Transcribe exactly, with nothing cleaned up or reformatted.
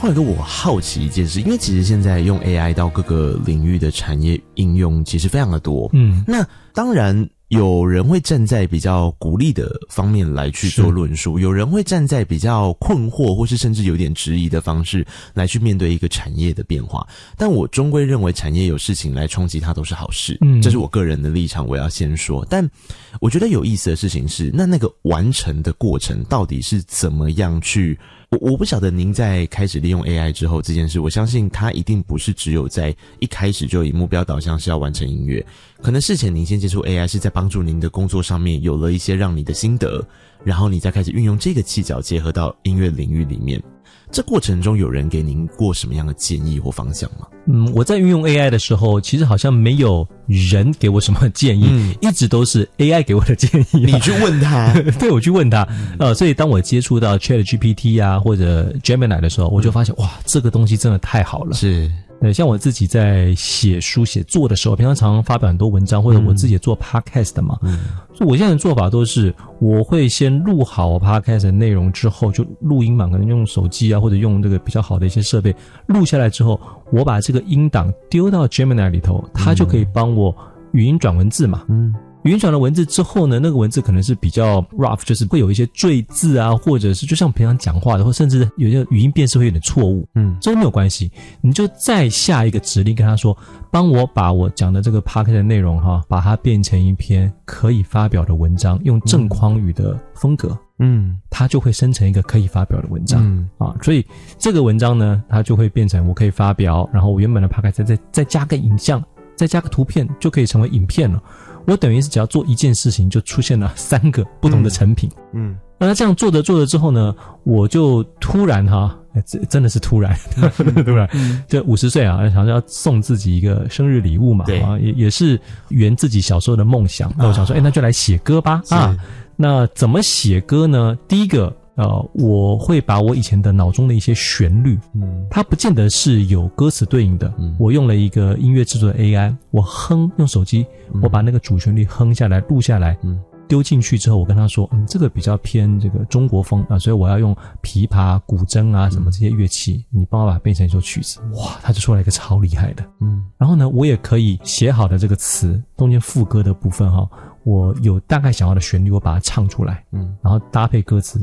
浩宇哥，我好奇一件事，因为其实现在用 A I 到各个领域的产业应用其实非常的多，嗯，那当然有人会站在比较鼓励的方面来去做论述，有人会站在比较困惑或是甚至有点质疑的方式来去面对一个产业的变化，但我终归认为产业有事情来冲击它都是好事，嗯，这是我个人的立场，我要先说。但我觉得有意思的事情是，那那个完成的过程到底是怎么样去，我我不晓得您在开始利用 A I 之后这件事，我相信它一定不是只有在一开始就以目标导向是要完成音乐，可能事前您先接触 A I 是在帮助您的工作上面有了一些让你的心得，然后你再开始运用这个契角结合到音乐领域里面。这过程中有人给您过什么样的建议或方向吗？ 嗯，我在运用 A I 的时候，其实好像没有人给我什么建议，嗯，一直都是 A I 给我的建议， 你去问他。 对，我去问他，嗯，呃，所以当我接触到 ChatGPT 啊或者 Gemini 的时候，我就发现，嗯，哇，这个东西真的太好了。 是。 对，像我自己在写书写作的时候，平常常常发表很多文章，或者我自己也做 podcast 的嘛，嗯，所以我现在的做法都是，我会先录好 podcast 的内容之后，就录音嘛，可能用手机啊，或者用这个比较好的一些设备录下来之后，我把这个音档丢到 Gemini 里头，它就可以帮我语音转文字嘛，嗯。语音转了文字之后呢，那个文字可能是比较 rough， 就是会有一些赘字啊，或者是就像平常讲话的，或甚至有些语音辨识会有点错误，嗯，这都没有关系，你就再下一个指令跟他说，帮我把我讲的这个 podcast 的内容哈，把它变成一篇可以发表的文章，用正匡语的风格，嗯，它就会生成一个可以发表的文章，嗯啊，所以这个文章呢，它就会变成我可以发表，然后我原本的 podcast 再再加个影像，再加个图片，就可以成为影片了。我等于是只要做一件事情，就出现了三个不同的成品。嗯，那这样做着做着之后呢，我就突然哈，真的是突然，突然，就五十岁啊，好像要送自己一个生日礼物嘛，对啊，也也是圆自己小时候的梦想。那我想说，哎，那就来写歌吧啊。那怎么写歌呢？第一个。呃，我会把我以前的脑中的一些旋律，嗯，它不见得是有歌词对应的，嗯，我用了一个音乐制作的 A I， 我哼，用手机，嗯，我把那个主旋律哼下来，录下来，嗯，丢进去之后，我跟他说，嗯，这个比较偏这个中国风啊，所以我要用琵琶、古筝啊什么这些乐器，嗯，你帮我把它变成一首曲子，哇，他就出来一个超厉害的，嗯，然后呢，我也可以写好的这个词，中间副歌的部分哈，我有大概想要的旋律，我把它唱出来，嗯，然后搭配歌词。